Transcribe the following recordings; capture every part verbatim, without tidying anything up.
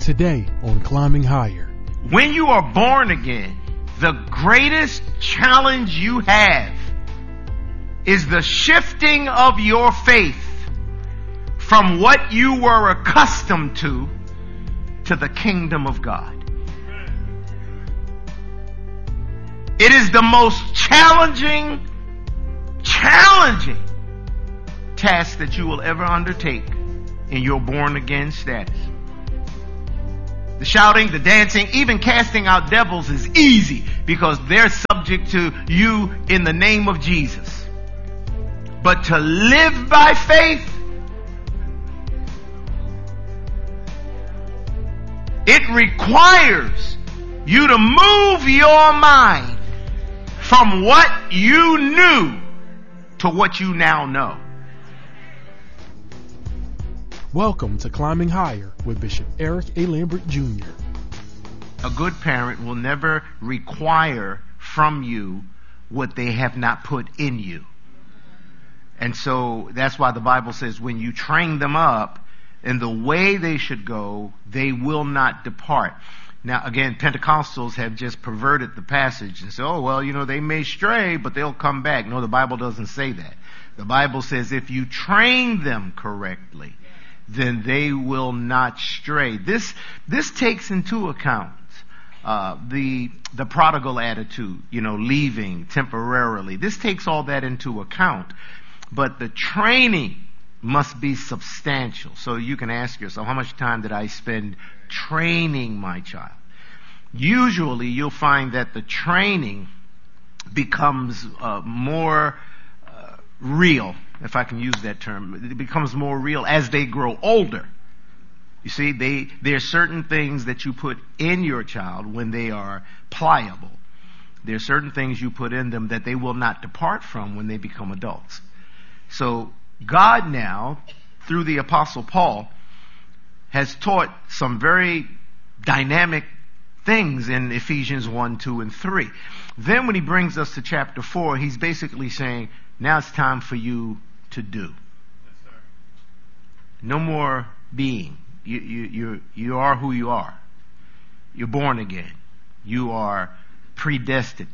Today on Climbing Higher. When you are born again, the greatest challenge you have is the shifting of your faith from what you were accustomed to to the kingdom of God. It is the most challenging, challenging task that you will ever undertake in your born again status. The shouting, the dancing, even casting out devils is easy because they're subject to you in the name of Jesus. But to live by faith, it requires you to move your mind from what you knew to what you now know. Welcome to Climbing Higher with Bishop Eric A. Lambert Junior A good parent will never require from you what they have not put in you. And so that's why the Bible says when you train them up in the way they should go, they will not depart. Now, again, Pentecostals have just perverted the passage and say, oh, well, you know, they may stray, but they'll come back. No, the Bible doesn't say that. The Bible says if you train them correctly, then they will not stray. This this takes into account uh, the the prodigal attitude, you know, leaving temporarily. This takes all that into account, but the training must be substantial. So you can ask yourself, how much time did I spend training my child? Usually, you'll find that the training becomes uh, more uh, real. If I can use that term, it becomes more real as they grow older. You see, they, there are certain things that you put in your child when they are pliable. There are certain things you put in them that they will not depart from when they become adults. So God now, through the Apostle Paul, has taught some very dynamic things in Ephesians one, two, and three. Then when he brings us to chapter four, he's basically saying, now it's time for you to do. Yes, no more being. You, you, you, you are who you are. You're born again. You are predestined.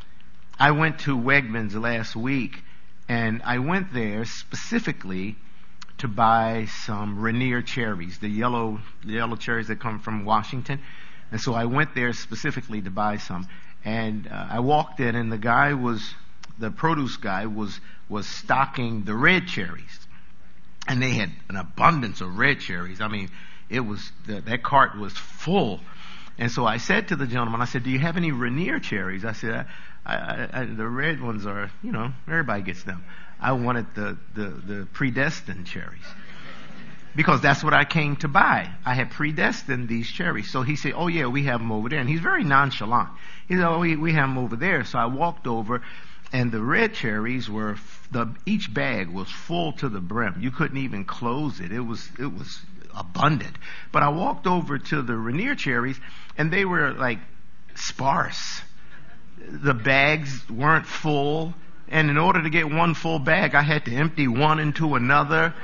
I went to Wegmans last week, and I went there specifically to buy some Rainier cherries, the yellow, the yellow cherries that come from Washington. And so I went there specifically to buy some. And uh, I walked in, and the guy was, the produce guy was was stocking the red cherries, and they had an abundance of red cherries. I mean, it was the, that cart was full. And so I said to the gentleman, I said, "Do you have any Rainier cherries?" I said, I, I, I, "The red ones are, you know, everybody gets them. I wanted the the, the predestined cherries." Because that's what I came to buy. I had predestined these cherries. So he said, "Oh yeah, we have them over there." And he's very nonchalant. He said, "Oh, we, we have them over there." So I walked over, and the red cherries were, the each bag was full to the brim. You couldn't even close it. It was it was abundant. But I walked over to the Rainier cherries, and they were like sparse. The bags weren't full. And in order to get one full bag, I had to empty one into another.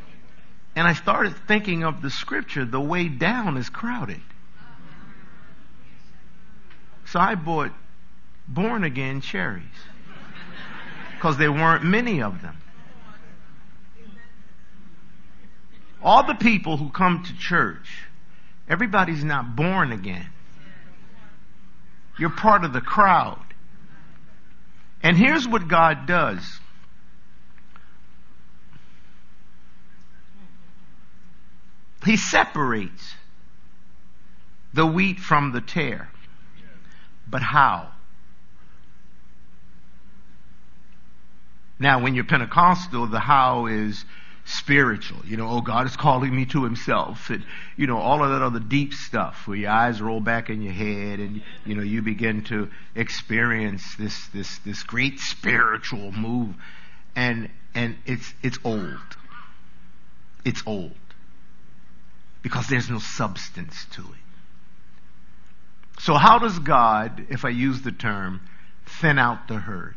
And I started thinking of the scripture, the way down is crowded. So I bought born again cherries because there weren't many of them. All the people who come to church, everybody's not born again. You're part of the crowd. And here's what God does. He separates the wheat from the tare. But how? Now, when you're Pentecostal, the how is spiritual. You know, oh, God is calling me to himself. And, you know, all of that other deep stuff where your eyes roll back in your head and, you know, you begin to experience this, this, this great spiritual move. And, and it's, it's old. It's old. Because there's no substance to it. So how does God, if I use the term, thin out the herd?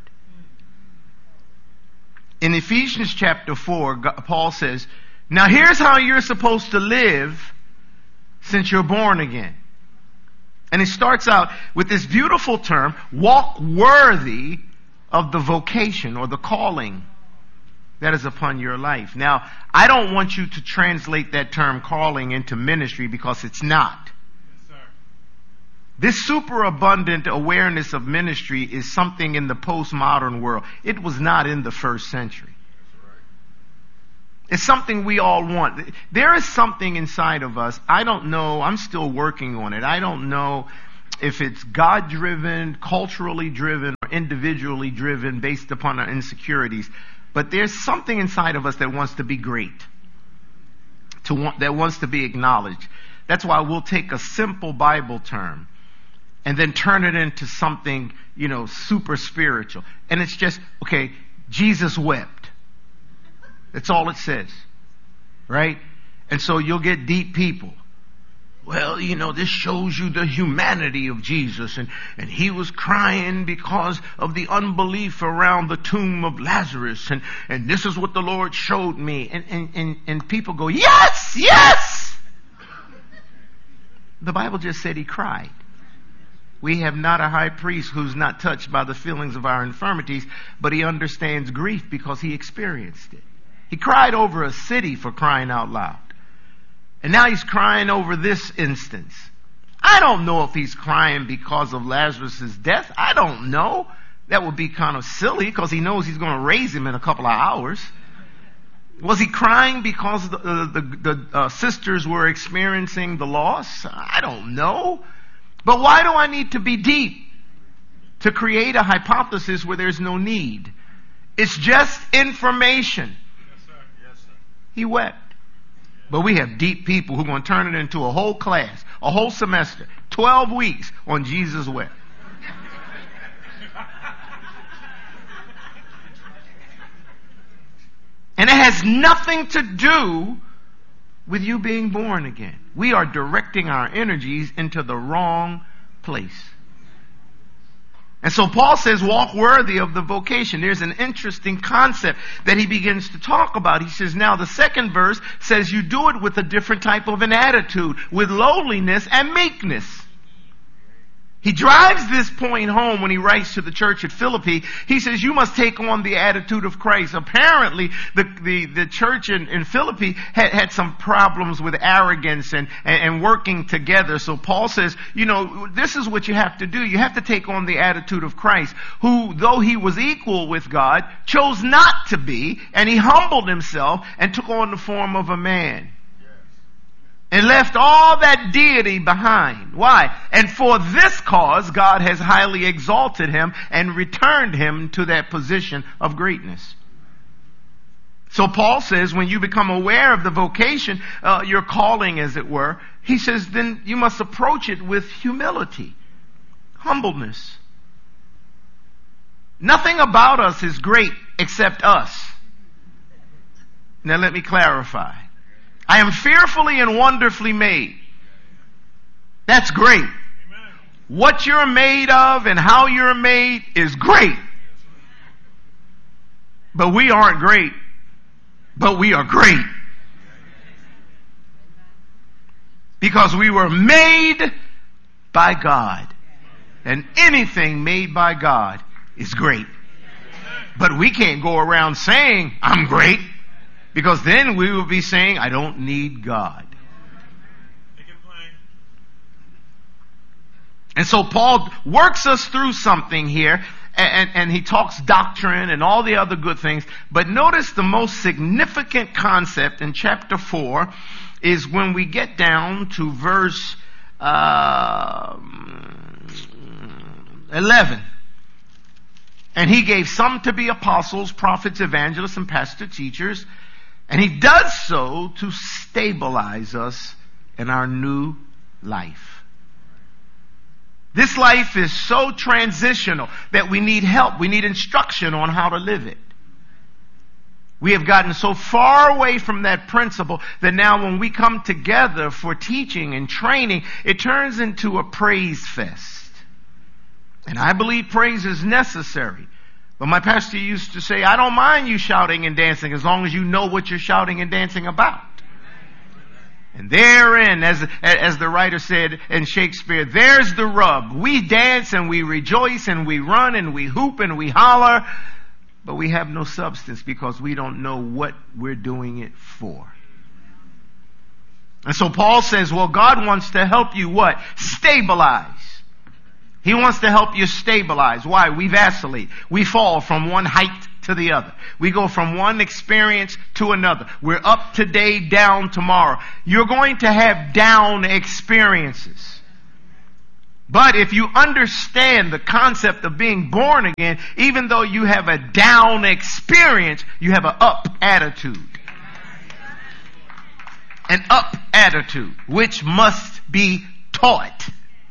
In Ephesians chapter four, Paul says, now here's how you're supposed to live since you're born again. And it starts out with this beautiful term, walk worthy of the vocation or the calling that is upon your life. Now, I don't want you to translate that term calling into ministry, because it's not. Yes, sir. This superabundant awareness of ministry is something in the postmodern world. It was not in the first century. It's something we all want. There is something inside of us. I don't know. I'm still working on it. I don't know if it's God-driven, culturally driven, or individually driven based upon our insecurities. But there's something inside of us that wants to be great, to want, that wants to be acknowledged. That's why we'll take a simple Bible term and then turn it into something, you know, super spiritual. And it's just, okay, Jesus wept. That's all it says. Right? And so you'll get deep people. Well, you know, this shows you the humanity of Jesus. And, and he was crying because of the unbelief around the tomb of Lazarus. And, and this is what the Lord showed me. And, and, and, and people go, yes, yes! The Bible just said he cried. We have not a high priest who's not touched by the feelings of our infirmities, but he understands grief because he experienced it. He cried over a city, for crying out loud. And now he's crying over this instance. I don't know if he's crying because of Lazarus' death. I don't know. That would be kind of silly, because he knows he's going to raise him in a couple of hours. Was he crying because the, uh, the, the uh, sisters were experiencing the loss? I don't know. But why do I need to be deep to create a hypothesis where there's no need? It's just information. He wept. But we have deep people who are going to turn it into a whole class, a whole semester, twelve weeks on Jesus wept. And it has nothing to do with you being born again. We are directing our energies into the wrong place. And so Paul says, walk worthy of the vocation. There's an interesting concept that he begins to talk about. He says, now the second verse says you do it with a different type of an attitude, with lowliness and meekness. He drives this point home when he writes to the church at Philippi. He says, you must take on the attitude of Christ. Apparently, the, the, the church in, in Philippi had, had some problems with arrogance and, and, and working together. So Paul says, you know, this is what you have to do. You have to take on the attitude of Christ, who, though he was equal with God, chose not to be, and he humbled himself and took on the form of a man. And left all that deity behind. Why? And for this cause, God has highly exalted him and returned him to that position of greatness. So Paul says, when you become aware of the vocation, uh, your calling as it were, he says, then you must approach it with humility, humbleness. Nothing about us is great except us. Now let me clarify. I am fearfully and wonderfully made. That's great. Amen. What you're made of and how you're made is great. But we aren't great. But we are great. Because we were made by God. And anything made by God is great. But we can't go around saying, I'm great. Because then we will be saying, I don't need God. And so Paul works us through something here, and, and he talks doctrine and all the other good things. But notice the most significant concept in chapter four is when we get down to verse uh, eleven. And he gave some to be apostles, prophets, evangelists, and pastor teachers. And he does so to stabilize us in our new life. This life is so transitional that we need help. We need instruction on how to live it. We have gotten so far away from that principle that now when we come together for teaching and training, it turns into a praise fest. And I believe praise is necessary. But my pastor used to say, I don't mind you shouting and dancing as long as you know what you're shouting and dancing about. And therein, as, as the writer said in Shakespeare, there's the rub. We dance and we rejoice and we run and we hoop and we holler, but we have no substance because we don't know what we're doing it for. And so Paul says, well, God wants to help you what? Stabilize. He wants to help you stabilize. Why? We vacillate. We fall from one height to the other. We go from one experience to another. We're up today, down tomorrow. You're going to have down experiences. But if you understand the concept of being born again, even though you have a down experience, you have an up attitude. An up attitude, which must be taught.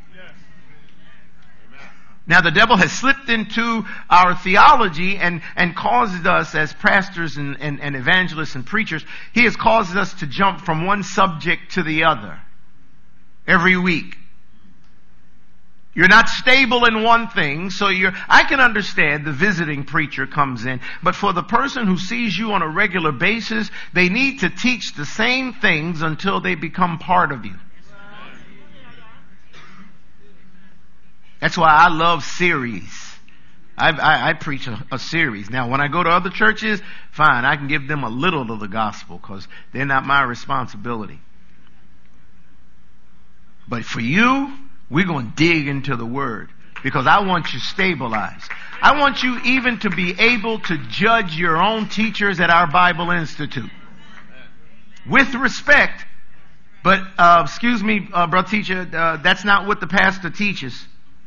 Now the devil has slipped into our theology and, and caused us as pastors and, and, and evangelists and preachers, he has caused us to jump from one subject to the other every week. You're not stable in one thing, so you're, I can understand the visiting preacher comes in, but for the person who sees you on a regular basis, they need to teach the same things until they become part of you. That's why I love series. I, I, I preach a, a series. Now, when I go to other churches, fine, I can give them a little of the gospel because they're not my responsibility. But for you, we're going to dig into the Word because I want you stabilized. I want you even to be able to judge your own teachers at our Bible Institute. With respect, but uh, excuse me, uh, brother teacher, uh, that's not what the pastor teaches.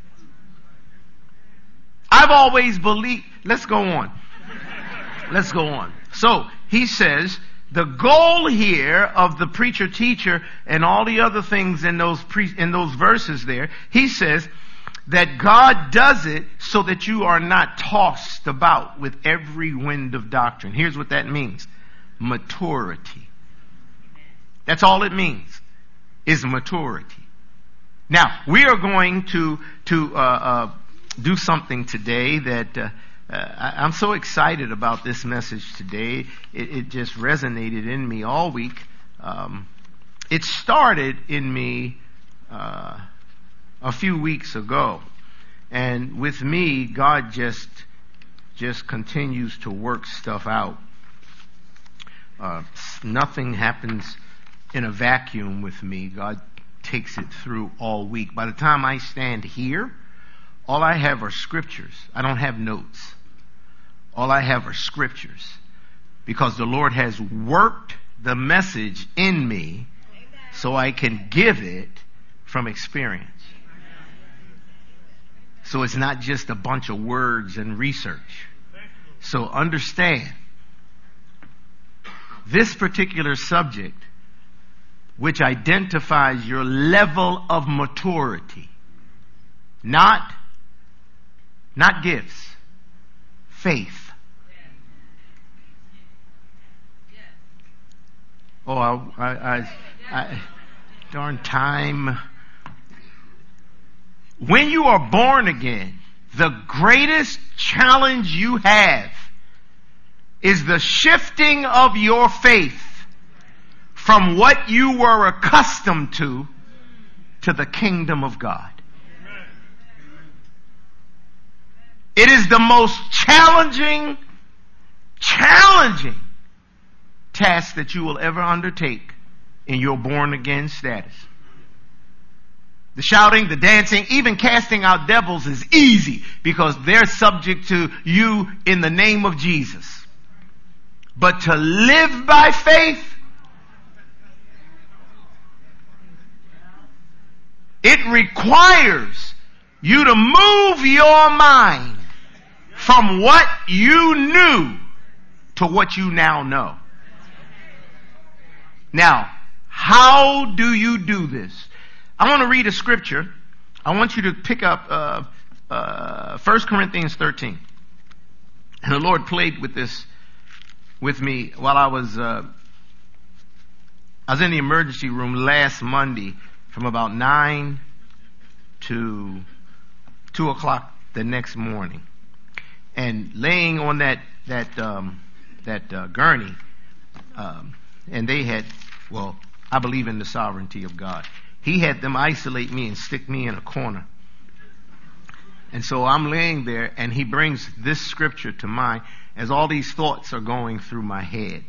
I've always believed, let's go on. Let's go on. So, he says, the goal here of the preacher teacher and all the other things in those pre- in those verses there, he says that God does it so that you are not tossed about with every wind of doctrine. Here's what that means. Maturity. That's all it means, is maturity. Now, we are going to, to, uh, uh, do something today that uh, uh, I, I'm so excited about this message today. It, it just resonated in me all week. Um, it started in me uh, a few weeks ago, and with me, God just just continues to work stuff out. Uh, nothing happens in a vacuum with me. God takes it through all week. By the time I stand here, all I have are scriptures. I don't have notes. All I have are scriptures. Because the Lord has worked the message in me so I can give it from experience. So it's not just a bunch of words and research. So understand, this particular subject, which identifies your level of maturity, not Not gifts. Faith. Oh, I, I, I, I, darn time. When you are born again, the greatest challenge you have is the shifting of your faith from what you were accustomed to to the kingdom of God. It is the most challenging, challenging task that you will ever undertake in your born again status. The shouting, the dancing, even casting out devils is easy because they're subject to you in the name of Jesus. But to live by faith, it requires you to move your mind from what you knew to what you now know. Now, how do you do this? I want to read a scripture. I want you to pick up uh, uh, First Corinthians thirteen. And the Lord played with this with me while I was uh, I was in the emergency room last Monday from about nine to two o'clock the next morning, and laying on that that um, that uh, gurney, um, and they had well. I believe in the sovereignty of God. He had them isolate me and stick me in a corner. And so I'm laying there, and he brings this scripture to mind as all these thoughts are going through my head.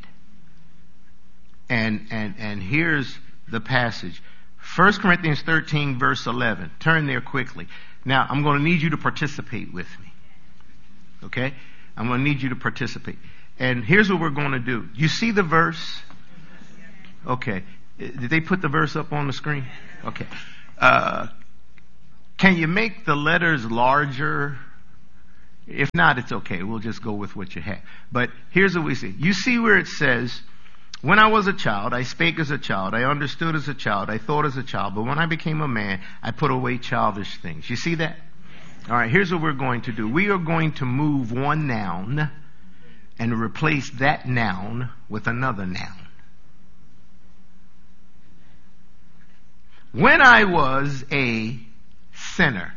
And and and here's the passage. First Corinthians thirteen, verse eleven. Turn there quickly. Now, I'm going to need you to participate with me. Okay? I'm going to need you to participate. And here's what we're going to do. You see the verse? Okay. Did they put the verse up on the screen? Okay. Uh, can you make the letters larger? If not, it's okay. We'll just go with what you have. But here's what we see. You see where it says, when I was a child, I spake as a child, I understood as a child, I thought as a child, but when I became a man, I put away childish things. You see that? All right, here's what we're going to do. We are going to move one noun and replace that noun with another noun. When I was a sinner,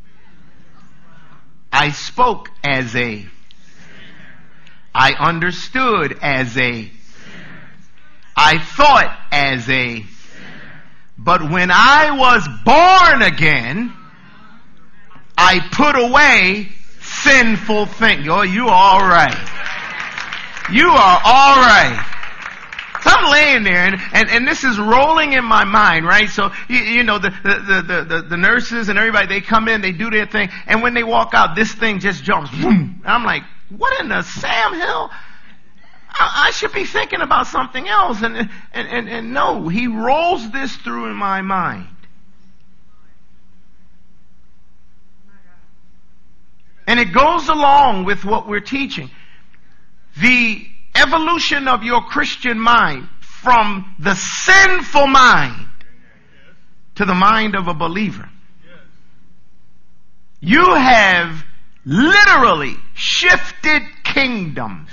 I spoke as a, I understood as a, I thought as a, but when I was born again, I put away sinful things. Oh, you are all right. You are all right. So I'm laying there, and, and, and this is rolling in my mind, right? So, you, you know, the, the, the, the, the nurses and everybody, they come in, they do their thing, and when they walk out, this thing just jumps. Boom. And I'm like, what in the Sam Hill? I, I should be thinking about something else. And, and, and, and no, he rolls this through in my mind. And it goes along with what we're teaching. The evolution of your Christian mind from the sinful mind to the mind of a believer. You have literally shifted kingdoms.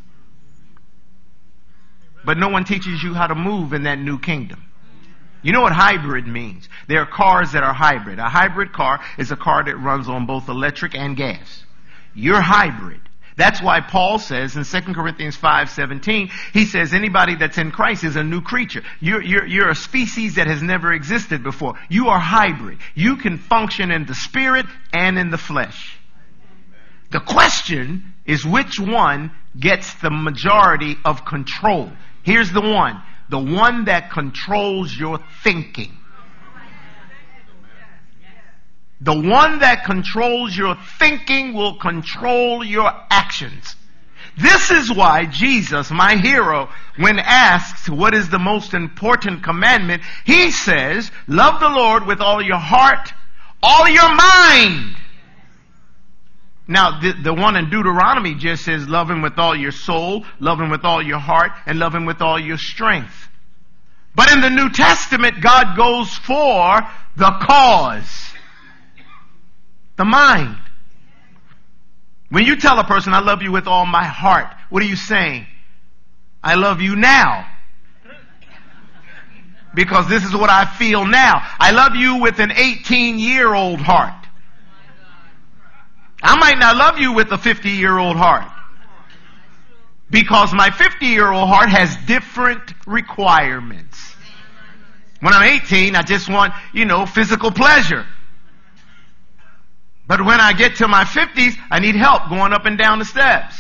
But no one teaches you how to move in that new kingdom. You know what hybrid means? There are cars that are hybrid. A hybrid car is a car that runs on both electric and gas. You're hybrid. That's why Paul says in Second Corinthians five seventeen, he says anybody that's in Christ is a new creature. You're, you're, you're a species that has never existed before. You are hybrid. You can function in the spirit and in the flesh. The question is which one gets the majority of control. Here's the one. The one that controls your thinking. The one that controls your thinking will control your actions. This is why Jesus, my hero, when asked what is the most important commandment, he says, love the Lord with all your heart, all your mind. Now, the, the one in Deuteronomy just says, love him with all your soul, love him with all your heart, and love him with all your strength. But in the New Testament, God goes for the cause. The mind. When you tell a person, I love you with all my heart, what are you saying? I love you now. Because this is what I feel now. I love you with an eighteen-year-old heart. I might not love you with a fifty-year-old heart. Because my fifty-year-old heart has different requirements. When I'm eighteen, I just want, you know, physical pleasure. But when I get to my fifties, I need help going up and down the steps.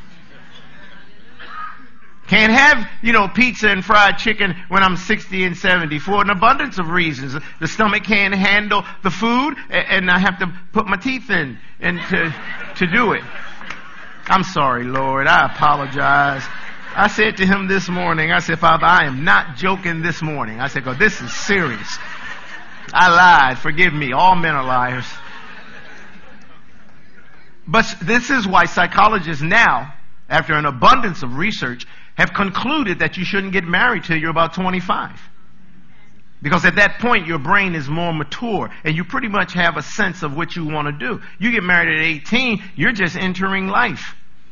Can't have, you know, pizza and fried chicken when I'm sixty and seventy for an abundance of reasons. The stomach can't handle the food, and I have to put my teeth in and to, to do it. I'm sorry, Lord. I apologize. I said to him this morning, I said, Father, I am not joking this morning. I said, because this is serious. I lied. Forgive me. All men are liars. But this is why psychologists now, after an abundance of research, have concluded that you shouldn't get married till you're about twenty-five. Because at that point, your brain is more mature, and you pretty much have a sense of what you want to do. You get married at eighteen, you're just entering life.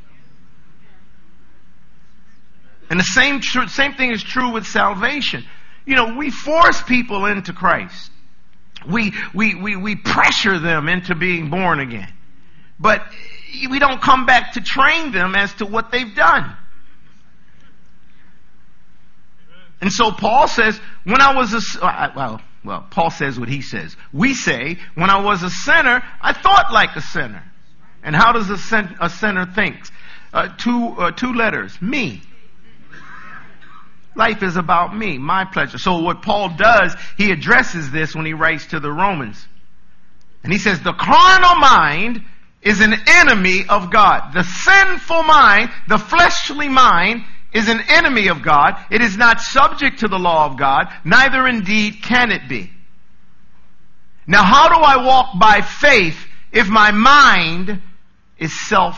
And the same tr- same thing is true with salvation. You know, we force people into Christ. We, we, we, we pressure them into being born again. But we don't come back to train them as to what they've done. And so Paul says, when I was a, well, well, Paul says what he says. We say, when I was a sinner, I thought like a sinner. And how does a, sin, a sinner think? Uh, two, uh, two letters, me. Life is about me, my pleasure. So what Paul does, he addresses this when he writes to the Romans. And he says, the carnal mind is an enemy of God. The sinful mind, the fleshly mind, is an enemy of God. It is not subject to the law of God, neither indeed can it be. Now, how do I walk by faith if my mind is self